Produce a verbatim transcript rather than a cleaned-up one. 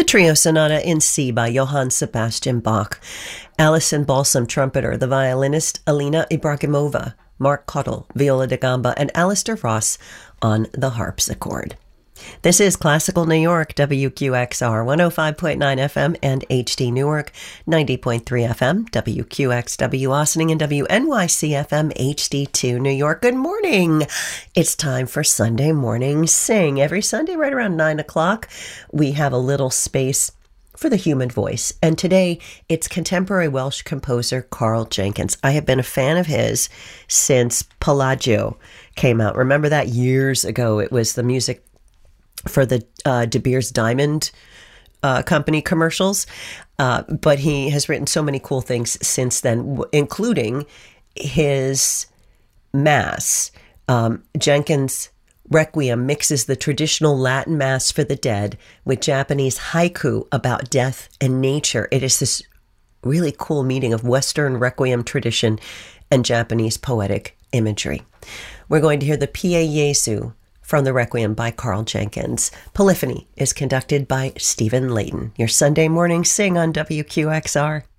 The Trio Sonata in C by Johann Sebastian Bach. Alison Balsam, trumpeter, the violinist Alina Ibragimova, Mark Cottle, viola da gamba, and Alistair Ross on the harpsichord. This is Classical New York, W Q X R, one oh five point nine F M and H D Newark, ninety point three F M, W Q X W Austining, and W N Y C F M, H D two New York. Good morning. It's time for Sunday Morning Sing. Every Sunday right around nine o'clock, we have a little space for the human voice. And today, it's contemporary Welsh composer Carl Jenkins. I have been a fan of his since Pelagio came out. Remember that years ago? It was the music for the uh, De Beers Diamond uh, Company commercials. Uh, but he has written so many cool things since then, w- including his Mass. Um, Jenkins' Requiem mixes the traditional Latin Mass for the dead with Japanese haiku about death and nature. It is this really cool meeting of Western Requiem tradition and Japanese poetic imagery. We're going to hear the Pie Jesu from the Requiem by Carl Jenkins. Polyphony is conducted by Stephen Layton. Your Sunday Morning Sing on W Q X R.